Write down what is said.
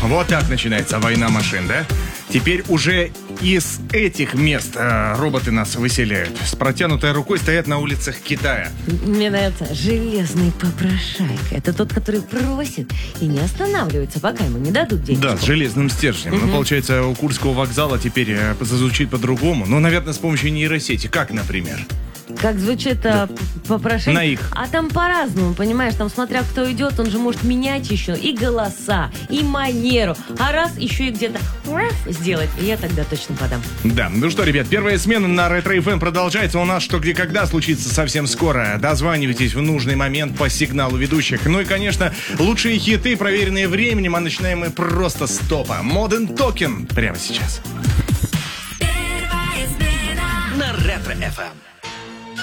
Вот так начинается война машин, да? Теперь уже из этих мест роботы нас выселяют. С протянутой рукой стоят на улицах Китая. Мне нравится железный попрошайка. Это тот, который просит и не останавливается, пока ему не дадут денег. Да, с железным стержнем. Ну, получается, у Курского вокзала теперь зазвучит по-другому. Ну, наверное, с помощью нейросети. Как, например? Как звучит попрошайка? На их. А там по-разному, понимаешь? Там, смотря кто идет, он же может менять еще и голоса, и манеру. А раз еще и где-то сделать, и я тогда точно подам. Да, ну что, ребят, первая смена на Ретро-ФМ продолжается. У нас что, где, когда случится совсем скоро. Дозванивайтесь в нужный момент по сигналу ведущих. Ну и, конечно, лучшие хиты, проверенные временем. А начинаем мы просто с топа. Modern Talking прямо сейчас. На Ретро-ФМ.